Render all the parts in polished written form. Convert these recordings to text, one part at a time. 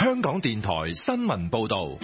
香港電台新聞報道。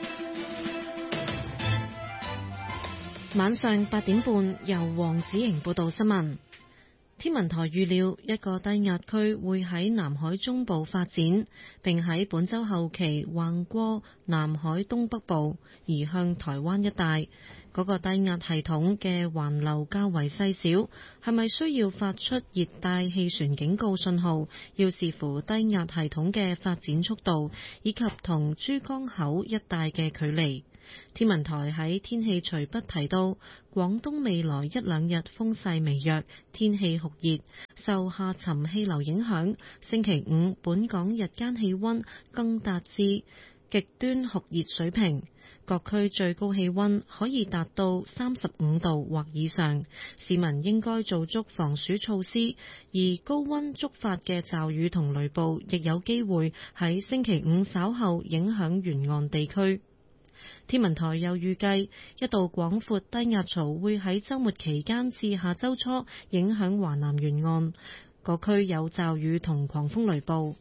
晚上8點半，由黃子瑩報道新聞。天文台預料一個低壓區會喺南海中部發展，並喺本週後期橫過南海東北部，移向台灣一帶。嗰個低壓系統嘅環流較為細小，係咪需要發出熱帶氣旋警告信號，要視乎低壓系統嘅發展速度以及同珠江口一帶嘅距離。天文台喺天氣隨筆提到，廣東未來1、2日風勢微弱，天氣酷熱，受下沉氣流影響，星期五本港日間氣溫更達至極端酷熱水平，各區最高氣溫可以達到35度或以上，市民應該做足防暑措施，而高溫觸發嘅驟雨同雷暴亦有機會喺星期五稍後影響沿岸地區。天文台又預計一道廣闊低壓槽會喺週末期間至下週初影響華南沿岸，各區有驟雨同狂風雷暴。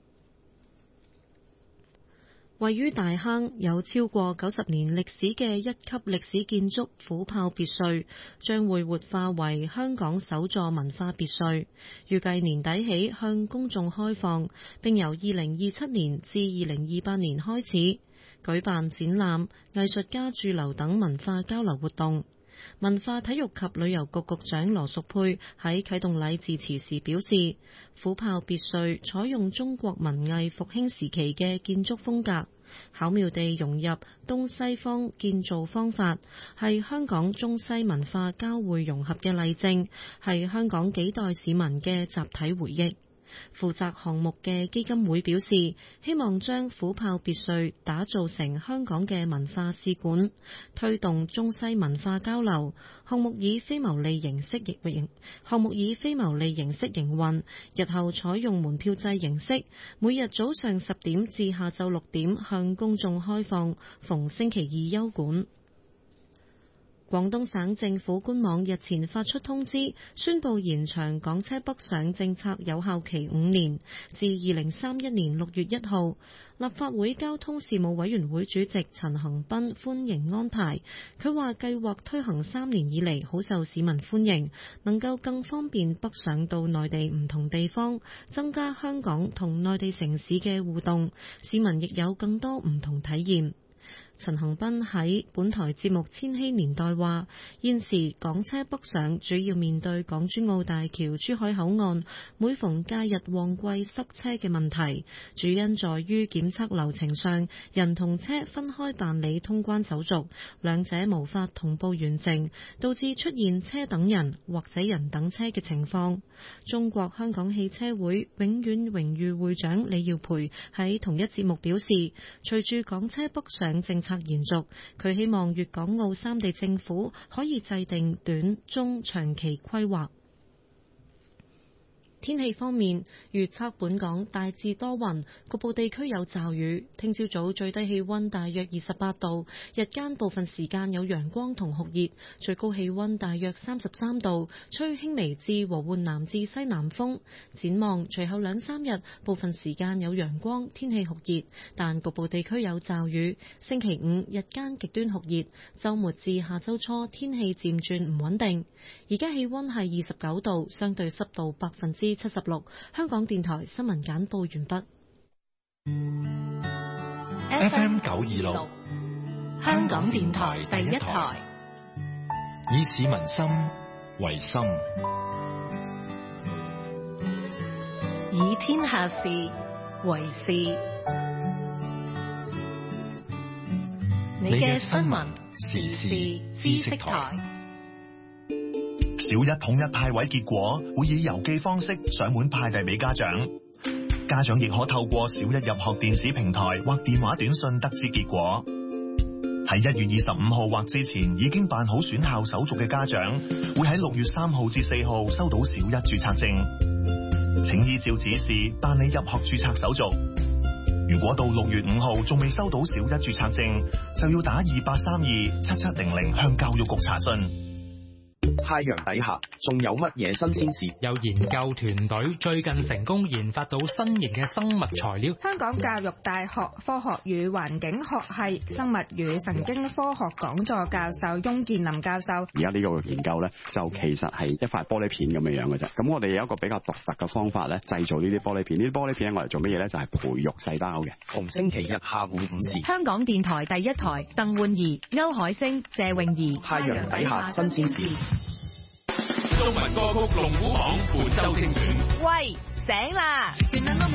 位於大坑有超過90年歷史嘅1級歷史建築虎豹別墅，將會活化為香港首座文化別墅，預計年底起向公眾開放，並由2027年至2028年開始舉辦展覽、藝術家駐留等文化交流活動。文化體育及旅遊局局長羅淑佩喺啟動禮致辭時表示，虎豹別墅採用中國文藝復興時期嘅建築風格，巧妙地融入東西方建造方法，係香港中西文化交匯融合嘅例證，係香港幾代市民嘅集體回憶。負責項目嘅基金會表示，希望將虎豹別墅打造成香港嘅文化使館，推動中西文化交流。項目以非牟利形式營運，日後採用門票制形式，每日早上10點至下晝6點向公眾開放，逢星期二休館。廣東省政府官網日前發出通知，宣布延長港車北上政策有效期5年，至2031年6月1號。立法會交通事務委員會主席陳恒鑌歡迎安排，佢話計劃推行3年以嚟，好受市民歡迎，能夠更方便北上到內地唔同地方，增加香港同內地城市嘅互動，市民亦有更多唔同體驗。陳恒鑌喺本台節目《千禧年代》話，現時港車北上主要面對港珠澳大橋珠海口岸每逢假日旺季塞車嘅問題，主因在於檢測流程上人同車分開辦理通關手續，兩者無法同步完成，導致出現車等人或者人等車嘅情況。中國香港汽車會永遠榮譽會長李耀培喺同一節目表示，隨住港車北上政策延續，佢希望粵港澳三地政府可以制定短、中、長期規劃。天氣方面，預測本港大致多雲，局部地區有驟雨。聽朝早最低氣溫大約28度，日間部分時間有陽光同酷熱，最高氣溫大約33度，吹輕微至和緩南至西南風。展望隨後2、3日，部分時間有陽光，天氣酷熱，但局部地區有驟雨。星期五日間極端酷熱，週末至下週初天氣漸轉唔穩定。而家氣溫係29度，相對濕度76%。香港電台新聞簡報完畢。 FM 926， 香港電台第一台， 以市民心為心， 以天下事為事。你嘅新聞時事知識台。 小一統一派位結果會以郵寄方式上門派遞俾家長，家長亦可透過小一入學電子平台或電話短信得知結果。喺1月25號或之前已經辦好選校手續嘅家長，會喺6月3號至4號收到小一註冊證，請依照指示辦理入學註冊手續。如果到6月5號仲未收到小一註冊證，就要打28327700向教育局查詢。 太陽底下仲有乜嘢新鮮事？ 有研究團隊最近成功研發到新型嘅生物材料。 香港教育大學科學與環境學系生物與神經科學講座教授翁建林教授， 而家呢個研究咧，就其實係一塊玻璃片咁樣樣嘅啫。咁我哋有一個比較獨特嘅方法咧，製造呢啲玻璃片。呢啲玻璃片我嚟做乜嘢咧？就係培育細胞嘅。 逢星期日下午5時， 香港電台第一台，鄧煥儀、歐海星、謝泳儀， 太陽底下新鮮事。 中文歌曲龍虎榜本周精選。 喂，醒啦！